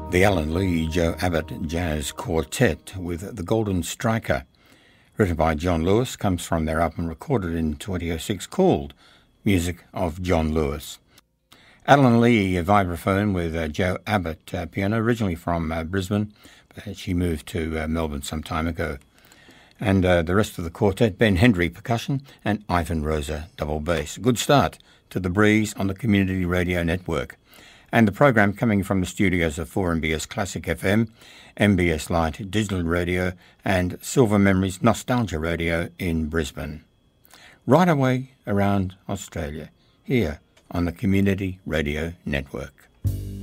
The Alan Lee Joe Abbott Jazz Quartet with The Golden Striker, written by John Lewis, comes from their album recorded in 2006 called Music of John Lewis. Alan Lee vibraphone with Joe Abbott piano, originally from Brisbane, but she moved to Melbourne some time ago. And the rest of the quartet, Ben Hendry percussion and Ivan Rosa double bass. Good start to The Breeze on the Community Radio Network. And the program coming from the studios of 4MBS Classic FM, MBS Light Digital Radio and Silver Memories Nostalgia Radio in Brisbane. Right away around Australia, here on the Community Radio Network.